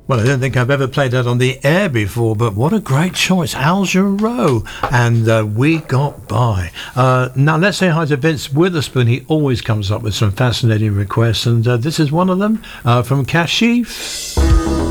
Well, I don't think I've ever played that on the air before, but what a great choice. Al Jarreau and We Got By. Now, let's say hi to Vince Witherspoon. He always comes up with some fascinating requests, and this is one of them from Kashif.